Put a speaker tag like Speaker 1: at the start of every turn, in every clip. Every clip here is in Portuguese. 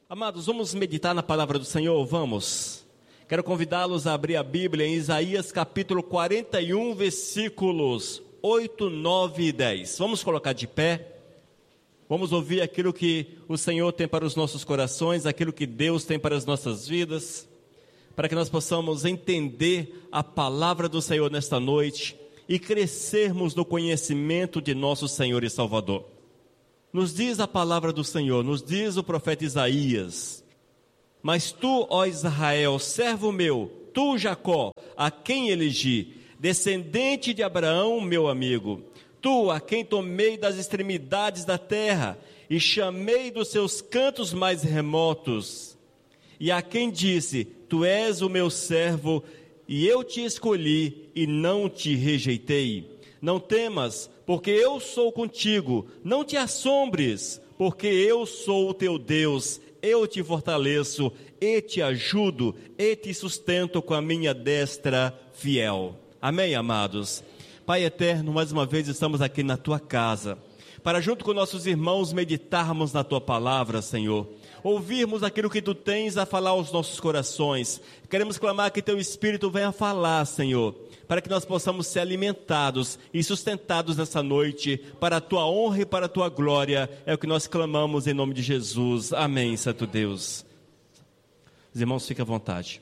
Speaker 1: Amados, vamos meditar na palavra do Senhor, vamos. Quero convidá-los a abrir a Bíblia em Isaías capítulo 41, versículos 8, 9 e 10. Vamos colocar de pé. Vamos ouvir aquilo que o Senhor tem para os nossos corações, aquilo que Deus tem para as nossas vidas, para que nós possamos entender a palavra do Senhor nesta noite e crescermos no conhecimento de nosso Senhor e Salvador. Nos diz a palavra do Senhor, nos diz o profeta Isaías: mas tu, ó Israel, servo meu, tu, Jacó, a quem elegi, descendente de Abraão, meu amigo, tu, a quem tomei das extremidades da terra e chamei dos seus cantos mais remotos, e a quem disse: tu és o meu servo, e eu te escolhi e não te rejeitei. Não temas, porque eu sou contigo, não te assombres, porque eu sou o teu Deus, eu te fortaleço, e te ajudo, e te sustento com a minha destra fiel. Amém, amados? Pai eterno, mais uma vez estamos aqui na tua casa, para junto com nossos irmãos meditarmos na tua palavra, Senhor. Ouvirmos aquilo que tu tens a falar aos nossos corações. Queremos clamar que teu Espírito venha falar, Senhor, para que nós possamos ser alimentados e sustentados nessa noite, para a tua honra e para a tua glória. É o que nós clamamos em nome de Jesus. Amém, Santo Deus. Os irmãos, fiquem à vontade.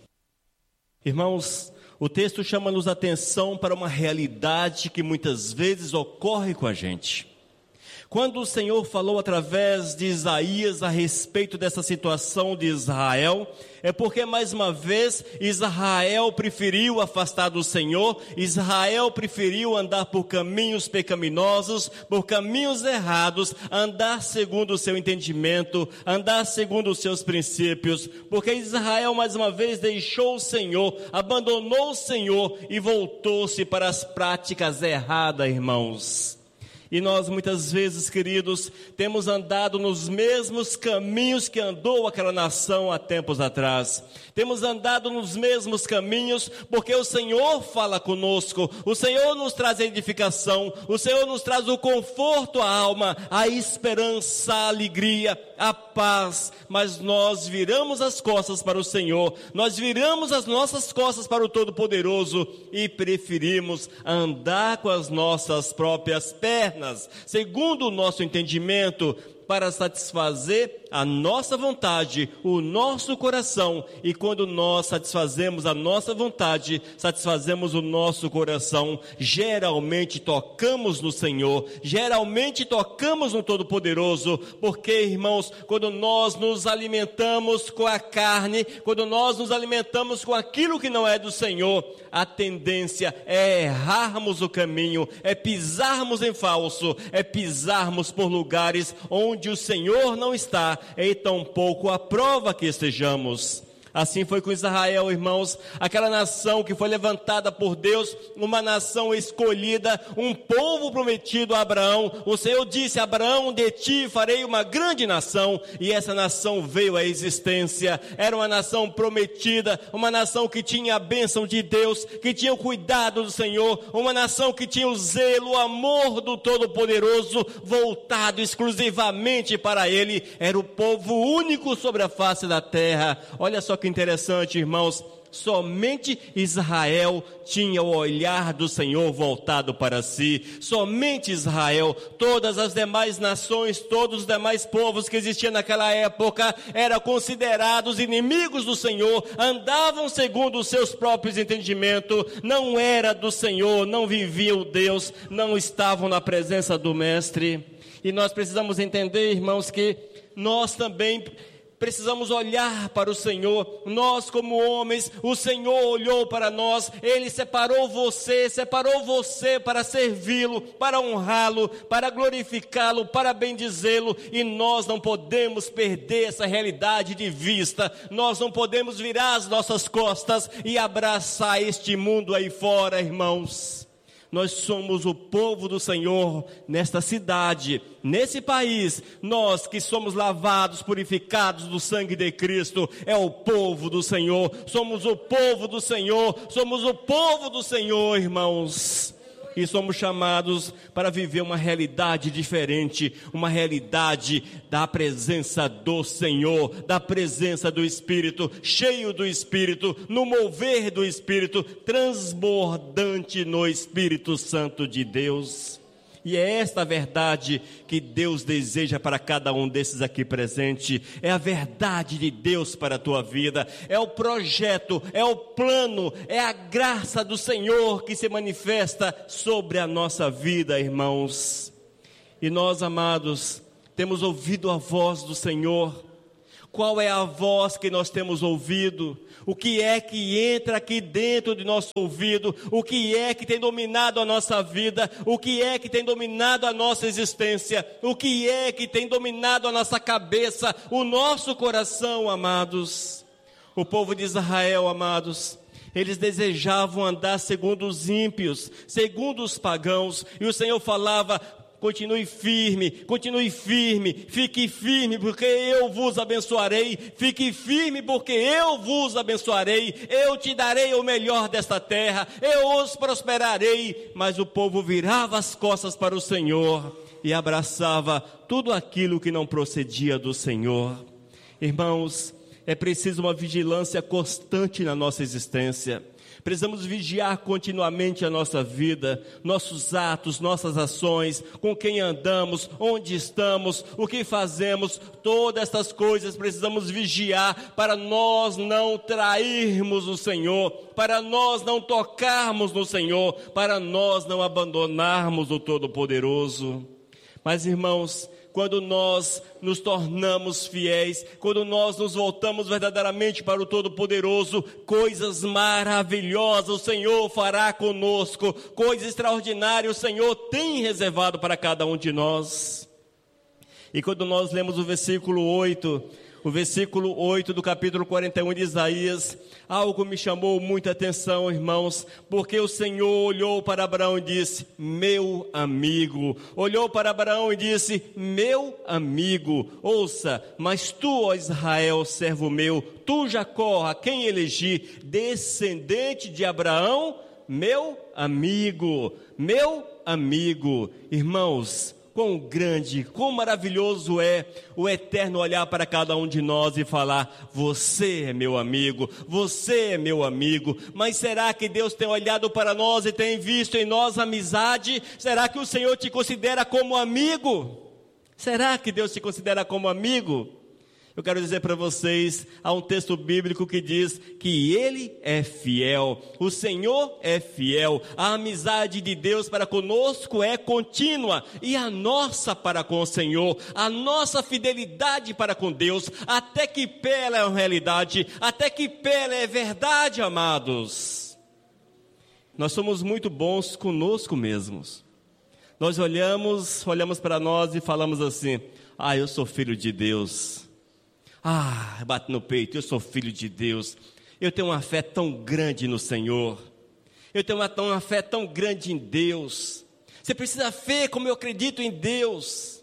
Speaker 1: Irmãos, o texto chama-nos a atenção para uma realidade que muitas vezes ocorre com a gente. Quando o Senhor falou através de Isaías a respeito dessa situação de Israel, é porque mais uma vez Israel preferiu afastar do Senhor, Israel preferiu andar por caminhos pecaminosos, por caminhos errados, andar segundo o seu entendimento, andar segundo os seus princípios, porque Israel mais uma vez deixou o Senhor, abandonou o Senhor e voltou-se para as práticas erradas, irmãos. E nós muitas vezes, queridos, temos andado nos mesmos caminhos que andou aquela nação há tempos atrás. Temos andado nos mesmos caminhos porque o Senhor fala conosco, o Senhor nos traz a edificação, o Senhor nos traz o conforto à alma, a esperança, a alegria, a paz. Mas nós viramos as costas para o Senhor, nós viramos as nossas costas para o Todo-Poderoso e preferimos andar com as nossas próprias pernas, segundo o nosso entendimento, para satisfazer a nossa vontade, o nosso coração. E quando nós satisfazemos a nossa vontade, satisfazemos o nosso coração, geralmente tocamos no Senhor, geralmente tocamos no Todo-Poderoso, porque, irmãos, quando nós nos alimentamos com a carne, quando nós nos alimentamos com aquilo que não é do Senhor, a tendência é errarmos o caminho, é pisarmos em falso, é pisarmos por lugares onde o Senhor não está, e tampouco aprova que estejamos. Assim foi com Israel, irmãos, aquela nação que foi levantada por Deus, uma nação escolhida, um povo prometido a Abraão. O Senhor disse a Abraão: de ti farei uma grande nação, e essa nação veio à existência. Era uma nação prometida, uma nação que tinha a bênção de Deus, que tinha o cuidado do Senhor, uma nação que tinha o zelo, o amor do Todo-Poderoso, voltado exclusivamente para Ele. Era o povo único sobre a face da terra. Olha só que interessante, irmãos, somente Israel tinha o olhar do Senhor voltado para si, somente Israel. Todas as demais nações, todos os demais povos que existiam naquela época, eram considerados inimigos do Senhor, andavam segundo os seus próprios entendimentos, não era do Senhor, não viviam Deus, não estavam na presença do Mestre. E nós precisamos entender, irmãos, que nós também precisamos olhar para o Senhor. Nós como homens, o Senhor olhou para nós, Ele separou você para servi-lo, para honrá-lo, para glorificá-lo, para bendizê-lo, e nós não podemos perder essa realidade de vista. Nós não podemos virar as nossas costas e abraçar este mundo aí fora, irmãos. Nós somos o povo do Senhor nesta cidade, nesse país. Nós que somos lavados, purificados do sangue de Cristo, é o povo do Senhor. Somos o povo do Senhor, somos o povo do Senhor, irmãos. e somos chamados para viver uma realidade diferente, uma realidade da presença do Senhor, da presença do Espírito, cheio do Espírito, no mover do Espírito, transbordante no Espírito Santo de Deus. E é esta a verdade que Deus deseja para cada um desses aqui presente. É a verdade de Deus para a tua vida. É o projeto, é o plano, é a graça do Senhor que se manifesta sobre a nossa vida, irmãos. E nós, amados, temos ouvido a voz do Senhor. Qual é a voz que nós temos ouvido? O que é que entra aqui dentro de nosso ouvido? O que é que tem dominado a nossa vida? O que é que tem dominado a nossa existência? O que é que tem dominado a nossa cabeça, o nosso coração, amados? O povo de Israel, amados, eles desejavam andar segundo os ímpios, segundo os pagãos, e o Senhor falava: continue firme, fique firme, porque eu vos abençoarei, fique firme, porque eu vos abençoarei, eu te darei o melhor desta terra, eu os prosperarei. Mas o povo virava as costas para o Senhor e abraçava tudo aquilo que não procedia do Senhor. Irmãos, é preciso uma vigilância constante na nossa existência. Precisamos vigiar continuamente a nossa vida, nossos atos, nossas ações, com quem andamos, onde estamos, o que fazemos. Todas estas coisas precisamos vigiar para nós não trairmos o Senhor, para nós não tocarmos no Senhor, para nós não abandonarmos o Todo-Poderoso. Mas, irmãos, quando nós nos tornamos fiéis, quando nós nos voltamos verdadeiramente para o Todo-Poderoso, coisas maravilhosas o Senhor fará conosco, coisas extraordinárias o Senhor tem reservado para cada um de nós. E quando nós lemos o versículo 8 do capítulo 41 de Isaías, algo me chamou muita atenção, irmãos, porque o Senhor olhou para Abraão e disse: meu amigo. Olhou para Abraão e disse: meu amigo. Ouça, mas tu, ó Israel, servo meu, tu, Jacó, a quem elegi, descendente de Abraão, meu amigo. Irmãos, quão grande, quão maravilhoso é o Eterno olhar para cada um de nós e falar: você é meu amigo, você é meu amigo. Mas será que Deus tem olhado para nós e tem visto em nós amizade? Será que o Senhor te considera como amigo? Será que Deus te considera como amigo? Eu quero dizer para vocês, há um texto bíblico que diz que Ele é fiel, o Senhor é fiel, a amizade de Deus para conosco é contínua, e a nossa para com o Senhor, a nossa fidelidade para com Deus, até que pé ela é uma realidade, até que pé ela é verdade, amados. Nós somos muito bons conosco mesmos. Nós olhamos para nós e falamos assim: eu sou filho de Deus. Bate no peito, eu sou filho de Deus. Eu tenho uma fé tão grande no Senhor. Eu tenho uma fé tão grande em Deus. Você precisa ver como eu acredito em Deus.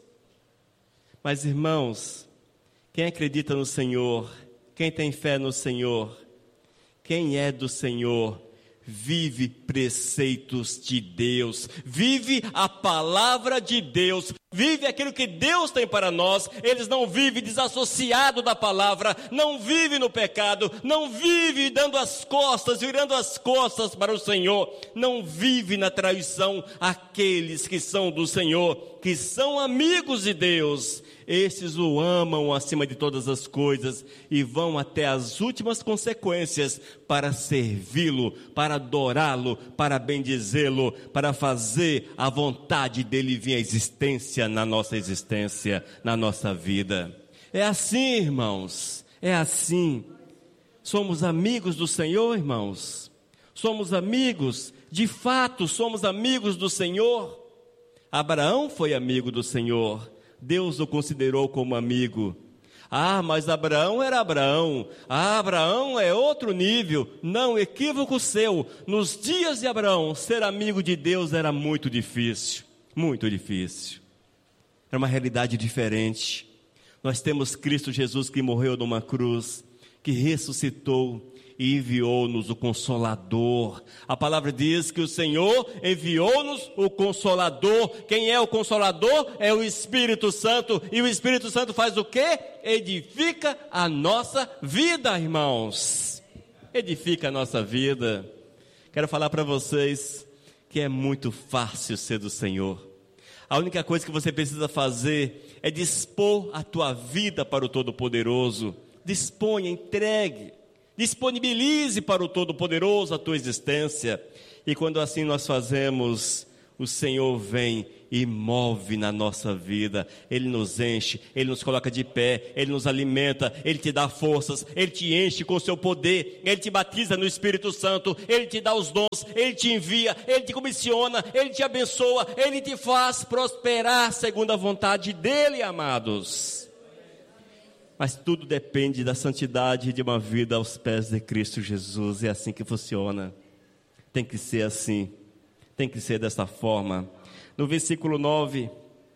Speaker 1: Mas, irmãos, quem acredita no Senhor, quem tem fé no Senhor, quem é do Senhor, vive preceitos de Deus, vive a palavra de Deus, vive aquilo que Deus tem para nós. Eles não vivem desassociado da palavra, não vive no pecado, não vive dando as costas, virando as costas para o Senhor, não vive na traição. Aqueles que são do Senhor, que são amigos de Deus, esses o amam acima de todas as coisas e vão até as últimas consequências para servi-lo, para adorá-lo, para bendizê-lo, para fazer a vontade dele vir à existência, na nossa existência, na nossa vida. É assim, irmãos, é assim. Somos amigos do Senhor, irmãos. Somos amigos, de fato somos amigos do Senhor. Abraão foi amigo do Senhor. Deus o considerou como amigo. Mas Abraão era Abraão. Abraão é outro nível. Não, equívoco seu. Nos dias de Abraão, ser amigo de Deus era muito difícil. Muito difícil. Era uma realidade diferente. Nós temos Cristo Jesus que morreu numa cruz, que ressuscitou e enviou-nos o Consolador. A palavra diz que o Senhor enviou-nos o Consolador. Quem é o Consolador? É o Espírito Santo. E o Espírito Santo faz o quê? Edifica a nossa vida, irmãos. Edifica a nossa vida. Quero falar para vocês que é muito fácil ser do Senhor. A única coisa que você precisa fazer é dispor a tua vida para o Todo-Poderoso. Disponha, entregue, disponibilize para o Todo-Poderoso a tua existência. E quando assim nós fazemos, o Senhor vem e move na nossa vida. Ele nos enche, Ele nos coloca de pé, Ele nos alimenta, Ele te dá forças, Ele te enche com o seu poder, Ele te batiza no Espírito Santo, Ele te dá os dons, Ele te envia, Ele te comissiona, Ele te abençoa, Ele te faz prosperar segundo a vontade dEle, amados. Mas tudo depende da santidade de uma vida aos pés de Cristo Jesus. É assim que funciona. Tem que ser assim, tem que ser dessa forma. No versículo 9,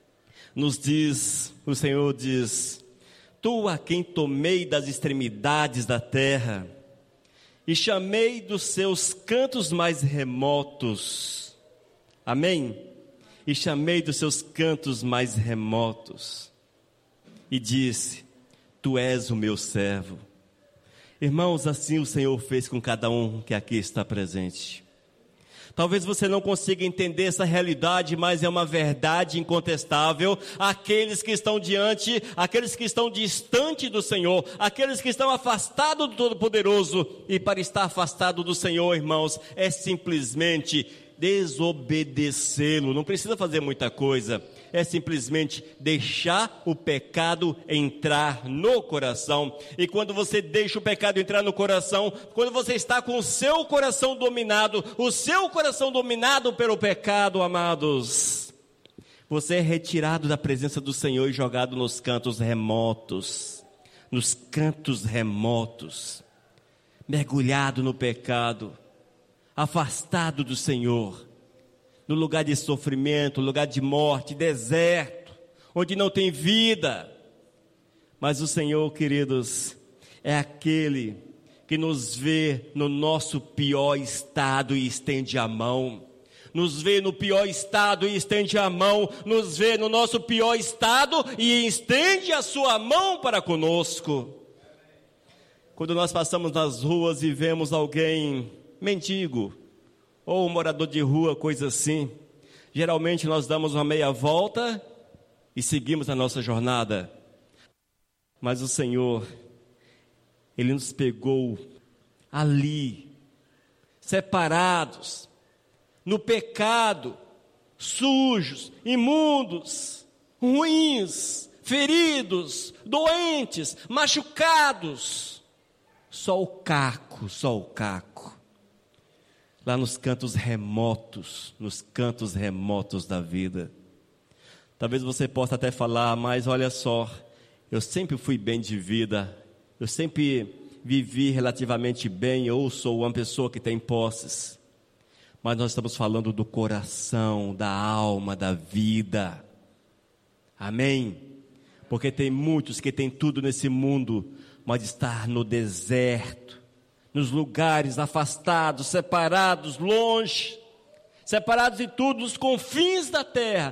Speaker 1: o Senhor diz: Tu a quem tomei das extremidades da terra, e chamei dos seus cantos mais remotos. Amém? E chamei dos seus cantos mais remotos. E disse: Tu és o meu servo. Irmãos, assim o Senhor fez com cada um que aqui está presente. Talvez você não consiga entender essa realidade, mas é uma verdade incontestável. Aqueles que estão diante, aqueles que estão distante do Senhor, aqueles que estão afastados do Todo-Poderoso. E para estar afastado do Senhor, irmãos, é simplesmente desobedecê-lo. Não precisa fazer muita coisa. É simplesmente deixar o pecado entrar no coração. E quando você deixa o pecado entrar no coração, quando você está com o seu coração dominado pelo pecado, amados, você é retirado da presença do Senhor e jogado nos cantos remotos, mergulhado no pecado, afastado do Senhor, no lugar de sofrimento, lugar de morte, deserto, onde não tem vida. Mas o Senhor, queridos, é aquele que nos vê no nosso pior estado e estende a mão. Nos vê no pior estado e estende a mão. Nos vê no nosso pior estado e estende a sua mão para conosco. Quando nós passamos nas ruas e vemos alguém mendigo, ou um morador de rua, coisa assim, geralmente nós damos uma meia volta e seguimos a nossa jornada. Mas o Senhor, Ele nos pegou ali, separados, no pecado, sujos, imundos, ruins, feridos, doentes, machucados. Só o caco. Lá nos cantos remotos da vida. Talvez você possa até falar, mas olha só, eu sempre fui bem de vida, eu sempre vivi relativamente bem, eu sou uma pessoa que tem posses. Mas nós estamos falando do coração, da alma, da vida. Amém? Porque tem muitos que têm tudo nesse mundo, mas estar no deserto, nos lugares afastados, separados, longe, separados de tudo, nos confins da terra,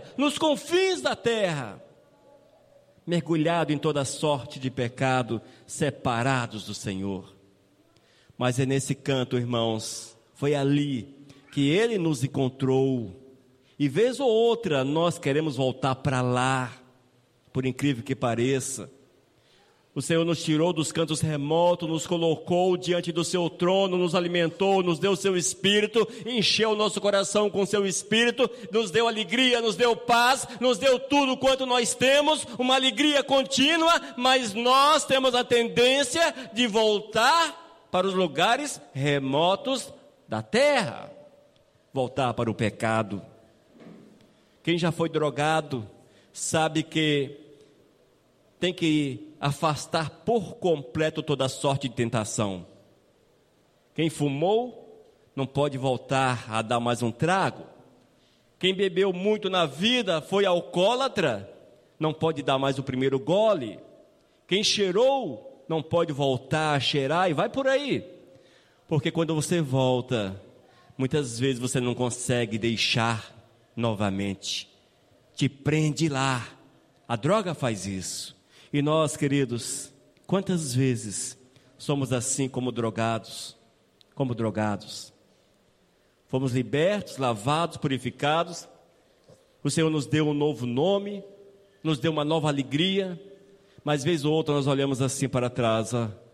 Speaker 1: mergulhado em toda sorte de pecado, separados do Senhor. Mas é nesse canto, irmãos, foi ali que Ele nos encontrou, e vez ou outra nós queremos voltar para lá, por incrível que pareça. O Senhor nos tirou dos cantos remotos, nos colocou diante do seu trono, nos alimentou, nos deu o seu Espírito, encheu o nosso coração com o seu Espírito, nos deu alegria, nos deu paz, nos deu tudo quanto nós temos, uma alegria contínua, mas nós temos a tendência de voltar para os lugares remotos da terra, voltar para o pecado. Quem já foi drogado sabe que tem que afastar por completo toda sorte de tentação. Quem fumou não pode voltar a dar mais um trago. Quem bebeu muito na vida, foi alcoólatra, não pode dar mais o primeiro gole. Quem cheirou não pode voltar a cheirar, e vai por aí. Porque quando você volta, muitas vezes você não consegue deixar novamente. Te prende lá. A droga faz isso. E nós, queridos, quantas vezes somos assim como drogados? Como drogados. Fomos libertos, lavados, purificados. O Senhor nos deu um novo nome, nos deu uma nova alegria. Mas vez ou outra nós olhamos assim para trás.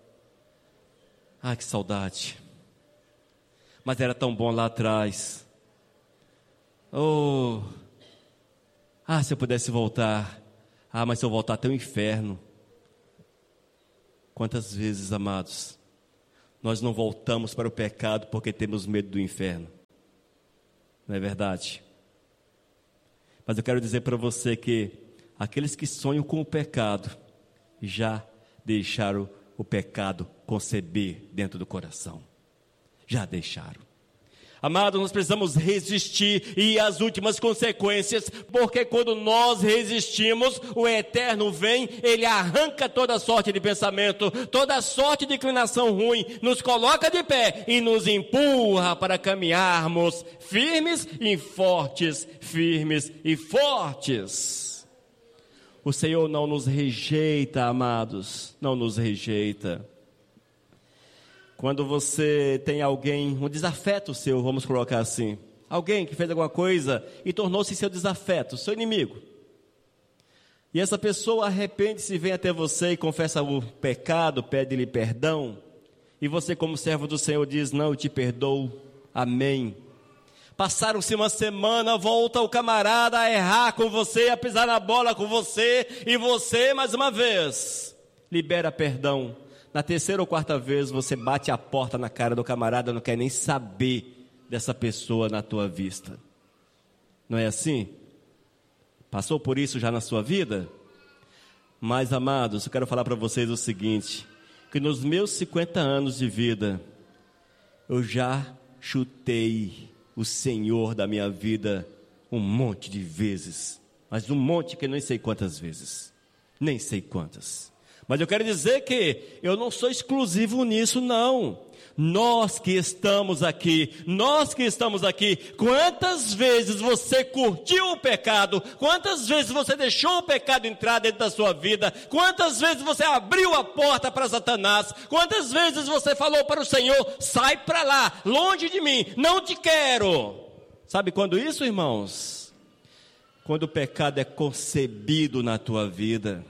Speaker 1: Que saudade. Mas era tão bom lá atrás. Se eu pudesse voltar. Mas se eu voltar até o inferno. Quantas vezes, amados, nós não voltamos para o pecado porque temos medo do inferno. Não é verdade? Mas eu quero dizer para você que aqueles que sonham com o pecado já deixaram o pecado conceber dentro do coração. Já deixaram. Amados, nós precisamos resistir e as últimas consequências, porque quando nós resistimos, o Eterno vem, Ele arranca toda sorte de pensamento, toda sorte de inclinação ruim, nos coloca de pé e nos empurra para caminharmos firmes e fortes, firmes e fortes. O Senhor não nos rejeita, amados, não nos rejeita. Quando você tem alguém, um desafeto seu, vamos colocar assim, alguém que fez alguma coisa e tornou-se seu desafeto, seu inimigo. E essa pessoa arrepende-se, vem até você e confessa o pecado, pede-lhe perdão. E você, como servo do Senhor, diz: não, eu te perdoo, amém. Passaram-se uma semana, volta o camarada a errar com você, a pisar na bola com você, e você, mais uma vez, libera perdão. Na terceira ou quarta vez, você bate a porta na cara do camarada, não quer nem saber dessa pessoa na tua vista. Não é assim? Passou por isso já na sua vida? Mas, amados, eu quero falar para vocês o seguinte, que nos meus 50 anos de vida, eu já chutei o Senhor da minha vida um monte de vezes. Mas um monte que eu nem sei quantas vezes. Nem sei quantas. Mas eu quero dizer que eu não sou exclusivo nisso, não. Nós que estamos aqui, quantas vezes você curtiu o pecado, quantas vezes você deixou o pecado entrar dentro da sua vida, quantas vezes você abriu a porta para Satanás, quantas vezes você falou para o Senhor: sai para lá, longe de mim, não te quero. Sabe quando isso, irmãos? Quando o pecado é concebido na tua vida.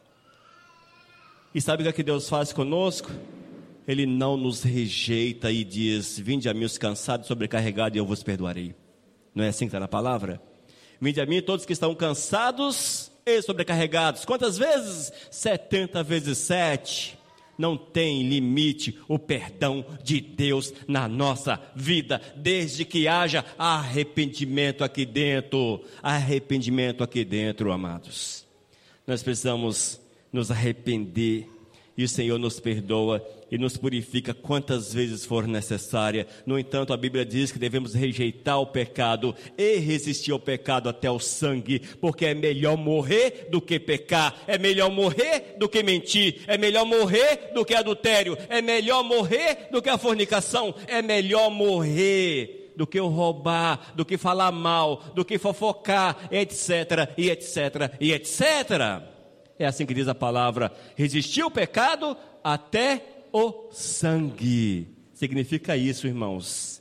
Speaker 1: E sabe o que Deus faz conosco? Ele não nos rejeita e diz: vinde a mim os cansados e sobrecarregados e eu vos perdoarei. Não é assim que está na palavra? Vinde a mim todos que estão cansados e sobrecarregados. Quantas vezes? 70 vezes 7. Não tem limite o perdão de Deus na nossa vida, desde que haja arrependimento aqui dentro. Arrependimento aqui dentro, amados. Nós precisamos nos arrepender, e o Senhor nos perdoa e nos purifica quantas vezes for necessária. No entanto, a Bíblia diz que devemos rejeitar o pecado e resistir ao pecado até o sangue, porque é melhor morrer do que pecar, é melhor morrer do que mentir, é melhor morrer do que adultério, é melhor morrer do que a fornicação, é melhor morrer do que roubar, do que falar mal, do que fofocar, etc, e etc, e etc. É assim que diz a palavra: resistir o pecado até o sangue. Significa isso, irmãos.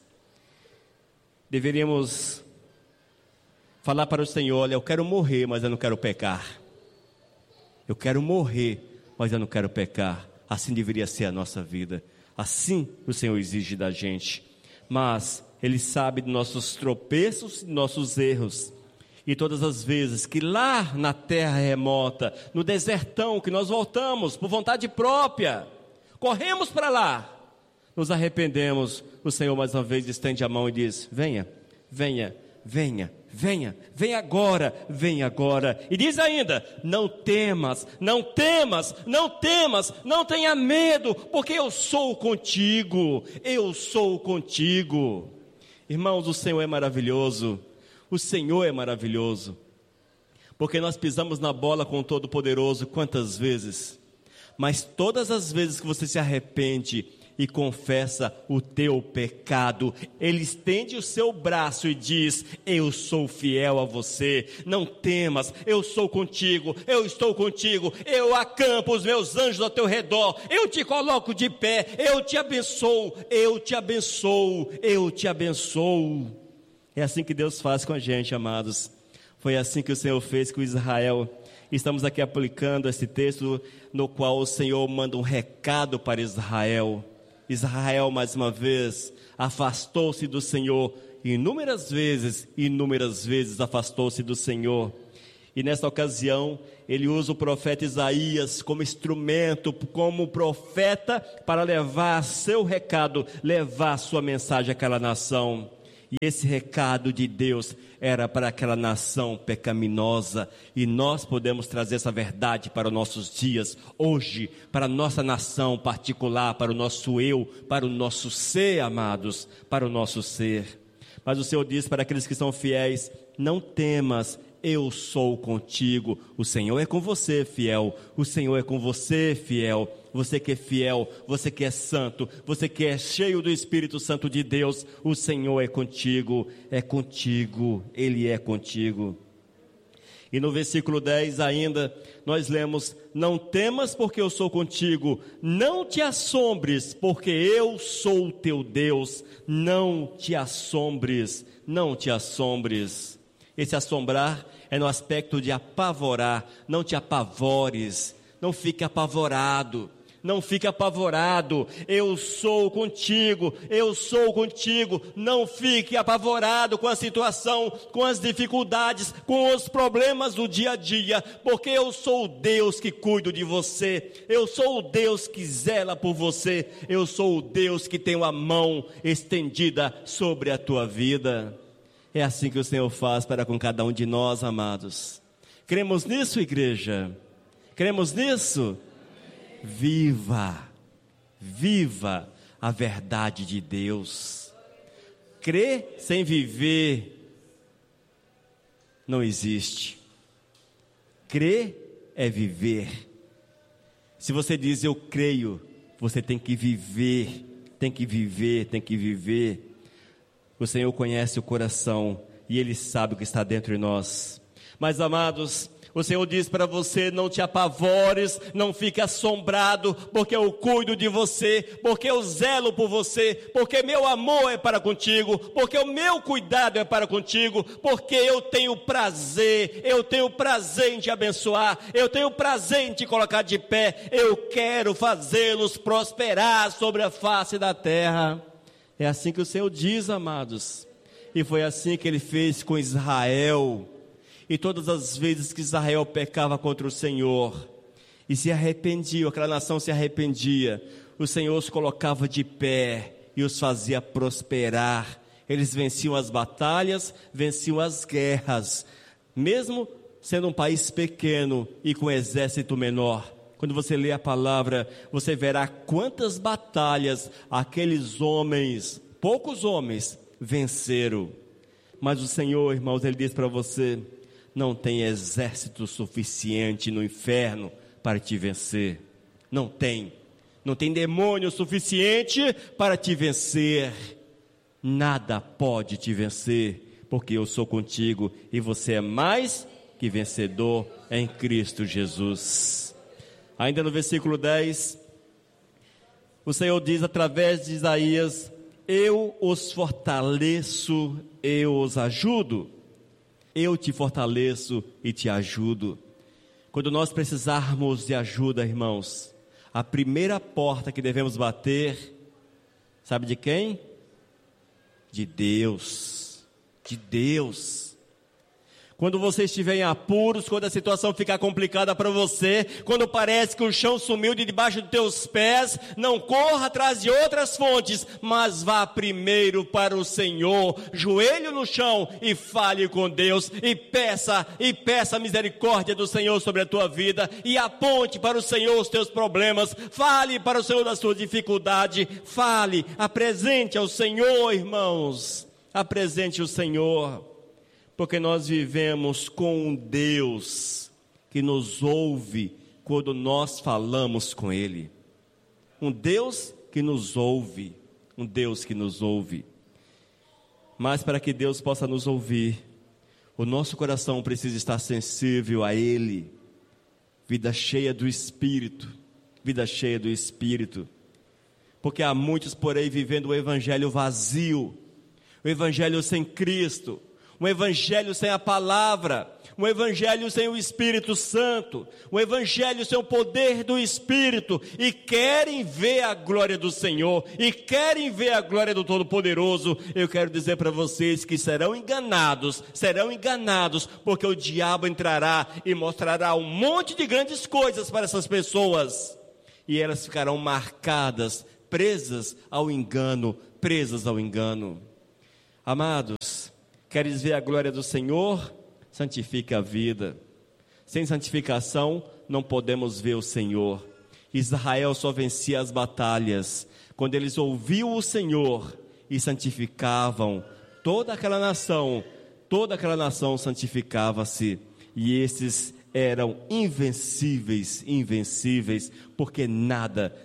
Speaker 1: Deveríamos falar para o Senhor: olha, eu quero morrer, mas eu não quero pecar. Eu quero morrer, mas eu não quero pecar. Assim deveria ser a nossa vida. Assim o Senhor exige da gente. Mas Ele sabe de nossos tropeços e nossos erros. E todas as vezes que lá na terra remota, no desertão, que nós voltamos por vontade própria, corremos para lá, nos arrependemos, o Senhor mais uma vez estende a mão e diz: venha, venha, venha, venha, venha agora, venha agora. E diz ainda: não temas, não temas, não temas, não tenha medo, porque eu sou contigo, eu sou contigo. Irmãos, o Senhor é maravilhoso. O Senhor é maravilhoso, porque nós pisamos na bola com o Todo-Poderoso quantas vezes? Mas todas as vezes que você se arrepende e confessa o teu pecado. Ele estende o seu braço e diz: eu sou fiel a você, não temas, eu sou contigo, eu estou contigo, eu acampo os meus anjos ao teu redor, eu te coloco de pé, eu te abençoo, eu te abençoo, eu te abençoo. É assim que Deus faz com a gente, amados. Foi assim que o Senhor fez com Israel. Estamos aqui aplicando esse texto no qual o Senhor manda um recado para Israel. Israel, mais uma vez, afastou-se do Senhor. Inúmeras vezes afastou-se do Senhor. E nesta ocasião, ele usa o profeta Isaías como instrumento, como profeta, para levar seu recado, levar sua mensagem àquela nação. E esse recado de Deus era para aquela nação pecaminosa, e nós podemos trazer essa verdade para os nossos dias, hoje, para a nossa nação particular, para o nosso eu, para o nosso ser, amados, para o nosso ser. Mas o Senhor diz para aqueles que são fiéis: não temas, eu sou contigo. O Senhor é com você, fiel. O Senhor é com você, fiel. Você que é fiel, você que é santo, você que é cheio do Espírito Santo de Deus, o Senhor é contigo, Ele é contigo. E no versículo 10 ainda, nós lemos: não temas, porque eu sou contigo, não te assombres, porque eu sou o teu Deus, não te assombres, não te assombres. Esse assombrar é no aspecto de apavorar. Não te apavores, não fique apavorado, não fique apavorado. Eu sou contigo, não fique apavorado com a situação, com as dificuldades, com os problemas do dia a dia, porque eu sou o Deus que cuido de você, eu sou o Deus que zela por você, eu sou o Deus que tem a mão estendida sobre a tua vida. É assim que o Senhor faz para com cada um de nós, amados. Cremos nisso, igreja? Cremos nisso? Viva a verdade de Deus. Crer sem viver não existe. Crer é viver. Se você diz eu creio, você tem que viver. O Senhor conhece o coração e Ele sabe o que está dentro de nós. Mas, amados, o Senhor diz para você: não te apavores, não fique assombrado, porque eu cuido de você, porque eu zelo por você, porque meu amor é para contigo, porque o meu cuidado é para contigo, porque eu tenho prazer em te abençoar, eu tenho prazer em te colocar de pé, eu quero fazê-los prosperar sobre a face da terra. É assim que o Senhor diz, amados, e foi assim que Ele fez com Israel. E todas as vezes que Israel pecava contra o Senhor e se arrependia, aquela nação se arrependia, o Senhor os colocava de pé e os fazia prosperar. Eles venciam as batalhas, venciam as guerras, mesmo sendo um país pequeno e com um exército menor. Quando você lê a palavra, você verá quantas batalhas aqueles homens, poucos homens, venceram. Mas o Senhor, irmãos, Ele diz para você: não tem exército suficiente no inferno para te vencer. Não tem demônio suficiente para te vencer. Nada pode te vencer, porque eu sou contigo e você é mais que vencedor em Cristo Jesus. Ainda no versículo 10, o Senhor diz através de Isaías: eu os fortaleço, eu os ajudo. Eu te fortaleço e te ajudo. Quando nós precisarmos de ajuda, irmãos, a primeira porta que devemos bater, sabe de quem? De Deus. De Deus. Quando você estiver em apuros, quando a situação ficar complicada para você, quando parece que o chão sumiu de debaixo dos teus pés, não corra atrás de outras fontes, mas vá primeiro para o Senhor, joelho no chão e fale com Deus, e peça a misericórdia do Senhor sobre a tua vida, e aponte para o Senhor os teus problemas, fale para o Senhor da sua dificuldade, apresente ao Senhor, irmãos, apresente o Senhor. Porque nós vivemos com um Deus que nos ouve quando nós falamos com Ele. Um Deus que nos ouve, um Deus que nos ouve. Mas para que Deus possa nos ouvir, o nosso coração precisa estar sensível a Ele. Vida cheia do Espírito, vida cheia do Espírito. Porque há muitos por aí vivendo o evangelho vazio, o evangelho sem Cristo, um evangelho sem a palavra, um evangelho sem o Espírito Santo, um evangelho sem o poder do Espírito, e querem ver a glória do Senhor, e querem ver a glória do Todo-Poderoso. Eu quero dizer para vocês que serão enganados, porque o diabo entrará e mostrará um monte de grandes coisas para essas pessoas, e elas ficarão marcadas, presas ao engano. Amados, queres ver a glória do Senhor? Santifique a vida. Sem santificação não podemos ver o Senhor. Israel só vencia as batalhas quando eles ouviam o Senhor e santificavam. Toda aquela nação santificava-se, e esses eram invencíveis, porque nada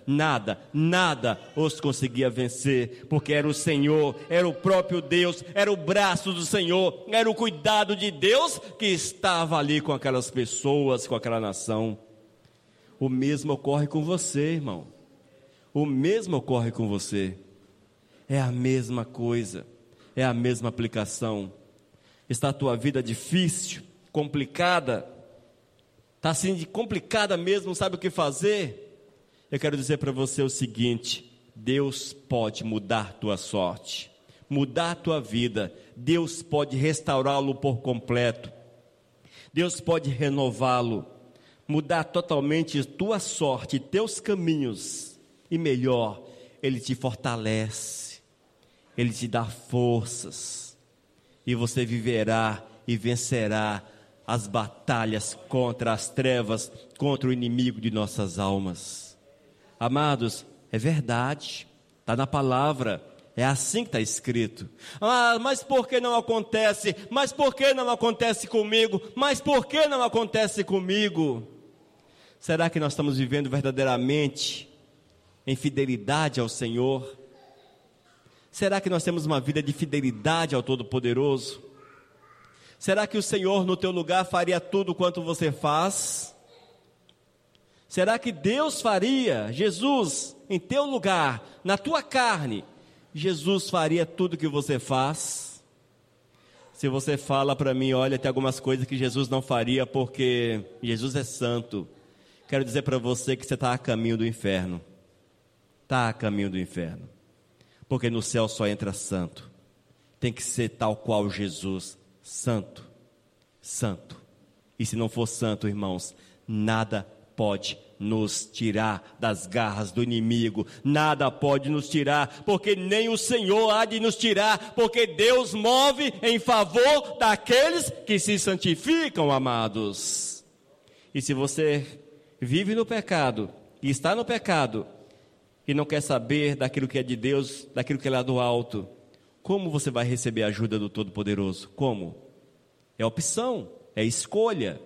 Speaker 1: os conseguia vencer, porque era o Senhor, era o próprio Deus, era o braço do Senhor, era o cuidado de Deus que estava ali com aquelas pessoas, com aquela nação. O mesmo ocorre com você, irmão, o mesmo ocorre com você, é a mesma coisa, é a mesma aplicação. Está a tua vida difícil, complicada? Está assim complicada mesmo, não sabe o que fazer? Eu quero dizer para você o seguinte: Deus pode mudar tua sorte, mudar tua vida. Deus pode restaurá-lo por completo. Deus pode renová-lo, mudar totalmente tua sorte, teus caminhos. E melhor, Ele te fortalece, Ele te dá forças, e você viverá e vencerá as batalhas contra as trevas, contra o inimigo de nossas almas. Amados, é verdade, está na palavra, é assim que está escrito. Mas por que não acontece? Mas por que não acontece comigo? Mas por que não acontece comigo? Será que nós estamos vivendo verdadeiramente em fidelidade ao Senhor? Será que nós temos uma vida de fidelidade ao Todo-Poderoso? Será que o Senhor no teu lugar faria tudo quanto você faz? Será que Deus faria, Jesus, em teu lugar, na tua carne, Jesus faria tudo que você faz? Se você fala para mim, olha, tem algumas coisas que Jesus não faria porque Jesus é santo, quero dizer para você que você está a caminho do inferno. Está a caminho do inferno. Porque no céu só entra santo. Tem que ser tal qual Jesus, santo. E se não for santo, irmãos, nada pode nos tirar das garras do inimigo, nada pode nos tirar, porque nem o Senhor há de nos tirar, porque Deus move em favor daqueles que se santificam, amados. E se você vive no pecado, e está no pecado, e não quer saber daquilo que é de Deus, daquilo que é lá do alto, como você vai receber a ajuda do Todo-Poderoso? Como? É opção, é escolha.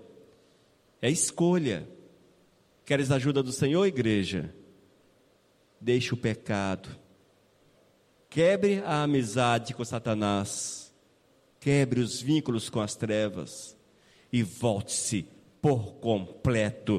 Speaker 1: Queres a ajuda do Senhor, igreja? Deixe o pecado. Quebre a amizade com Satanás. Quebre os vínculos com as trevas. E volte-se por completo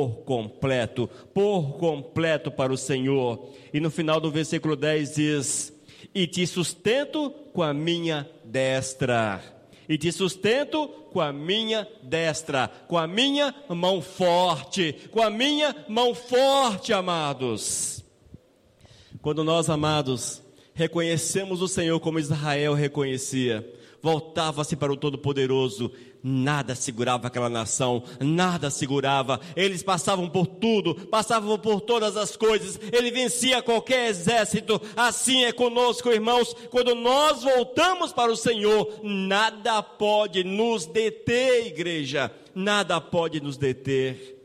Speaker 1: para o Senhor. E no final do versículo 10 diz: e te sustento com a minha destra. E te sustento com a minha destra, com a minha mão forte, amados. Quando nós, amados, reconhecemos o Senhor como Israel reconhecia, voltava-se para o Todo-Poderoso, nada segurava aquela nação, eles passavam por tudo, passavam por todas as coisas, ele vencia qualquer exército. Assim é conosco, irmãos, quando nós voltamos para o Senhor, nada pode nos deter, igreja, nada pode nos deter.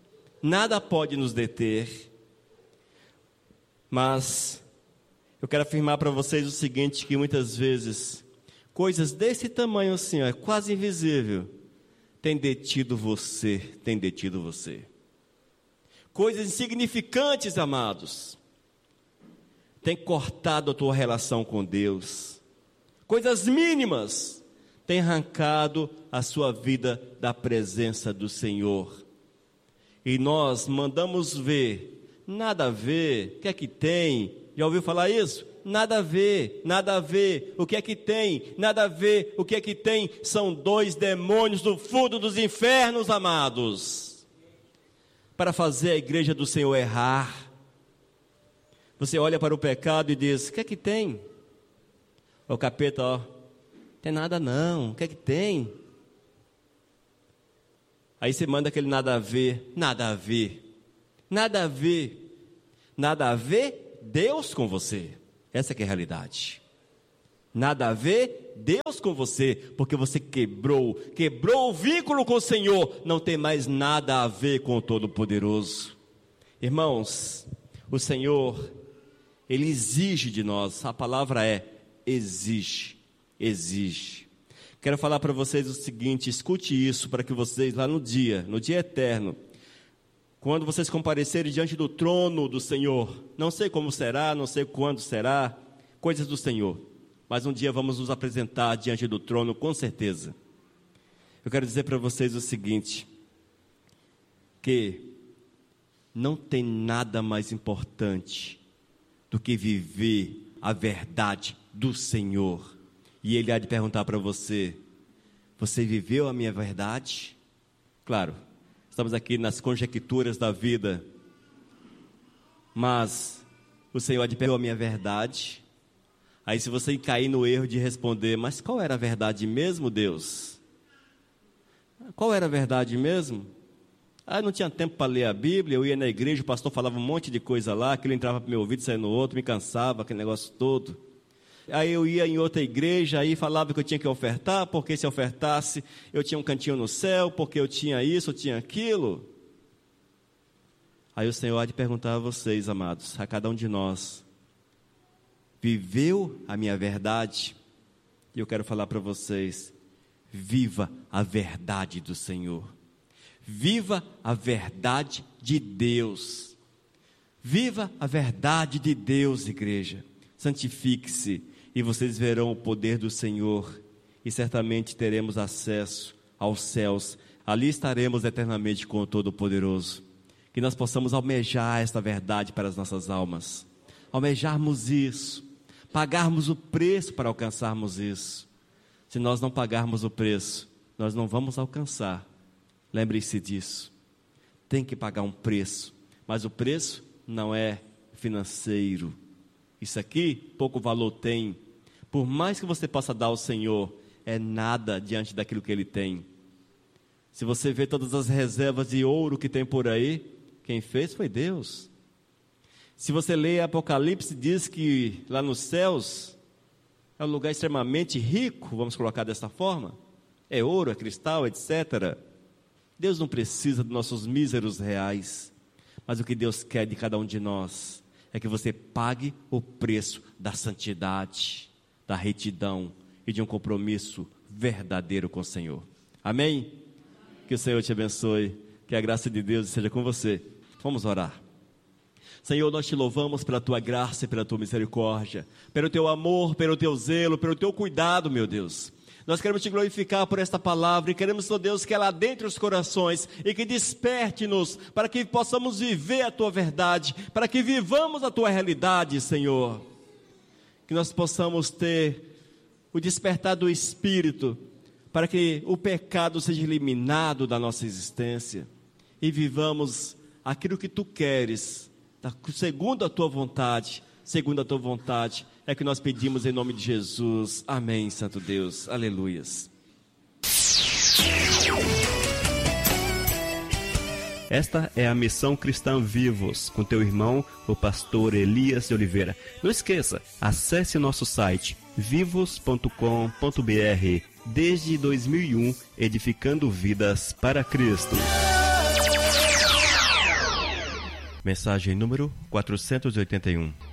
Speaker 1: Mas eu quero afirmar para vocês o seguinte, que muitas vezes coisas desse tamanho assim, ó, quase invisível, tem detido você. Coisas insignificantes, amados, tem cortado a tua relação com Deus. Coisas mínimas têm arrancado a sua vida da presença do Senhor. E nós mandamos ver, nada a ver, o que é que tem? Já ouviu falar isso? Nada a ver, nada a ver, o que é que tem? Nada a ver, o que é que tem? São 2 demônios do fundo dos infernos, amados, para fazer a igreja do Senhor errar. Você olha para o pecado e diz, o que é que tem? O capeta, ó, tem nada não, o que é que tem? Aí você manda aquele nada a ver, nada a ver, nada a ver, nada a ver Deus com você. Essa que é a realidade. Nada a ver Deus com você, porque você quebrou o vínculo com o Senhor, não tem mais nada a ver com o Todo-Poderoso. Irmãos, o Senhor, Ele exige de nós, a palavra é exige. Quero falar para vocês o seguinte, escute isso para que vocês lá no dia eterno, quando vocês comparecerem diante do trono do Senhor, não sei como será, não sei quando será, coisas do Senhor, mas um dia vamos nos apresentar diante do trono com certeza. Eu quero dizer para vocês o seguinte, que não tem nada mais importante do que viver a verdade do Senhor. E Ele há de perguntar para você, você viveu a minha verdade? Claro, estamos aqui nas conjecturas da vida, mas o Senhor há de perguntar a minha verdade. Aí se você cair no erro de responder, mas qual era a verdade mesmo, Deus? Qual era a verdade mesmo? Não tinha tempo para ler a Bíblia, eu ia na igreja, o pastor falava um monte de coisa lá, aquilo entrava para o meu ouvido, saia no outro, me cansava, aquele negócio todo. Aí eu ia em outra igreja, aí falava que eu tinha que ofertar, porque se ofertasse, eu tinha um cantinho no céu, porque eu tinha isso, eu tinha aquilo. Aí o Senhor há de perguntar a vocês, amados, a cada um de nós, viveu a minha verdade? E eu quero falar para vocês, viva a verdade do Senhor. Viva a verdade de Deus. Viva a verdade de Deus, igreja. Santifique-se e vocês verão o poder do Senhor e certamente teremos acesso aos céus. Ali estaremos eternamente com o Todo-Poderoso. Que nós possamos almejar esta verdade para as nossas almas. Almejarmos isso. Pagarmos o preço para alcançarmos isso. Se nós não pagarmos o preço, nós não vamos alcançar. Lembre-se disso. Tem que pagar um preço, mas o preço não é financeiro. Isso aqui, pouco valor tem. Por mais que você possa dar ao Senhor, é nada diante daquilo que Ele tem. Se você vê todas as reservas de ouro que tem por aí, quem fez foi Deus. Se você lê Apocalipse, diz que lá nos céus é um lugar extremamente rico, vamos colocar desta forma. É ouro, é cristal, etc. Deus não precisa dos nossos míseros reais, mas o que Deus quer de cada um de nós é que você pague o preço da santidade, da retidão e de um compromisso verdadeiro com o Senhor. Amém? Que o Senhor te abençoe, que a graça de Deus seja com você. Vamos orar. Senhor, nós te louvamos pela tua graça e pela tua misericórdia, pelo teu amor, pelo teu zelo, pelo teu cuidado, meu Deus. Nós queremos te glorificar por esta palavra e queremos, ó Deus, que ela adentre os corações e que desperte-nos para que possamos viver a tua verdade, para que vivamos a tua realidade, Senhor. Que nós possamos ter o despertar do Espírito para que o pecado seja eliminado da nossa existência e vivamos aquilo que tu queres, segundo a tua vontade, é que nós pedimos em nome de Jesus. Amém, Santo Deus. Aleluias.
Speaker 2: Esta é a Missão Cristã Vivos, com teu irmão, o pastor Elias de Oliveira. Não esqueça, acesse nosso site vivos.com.br. Desde 2001, edificando vidas para Cristo. Mensagem número 481.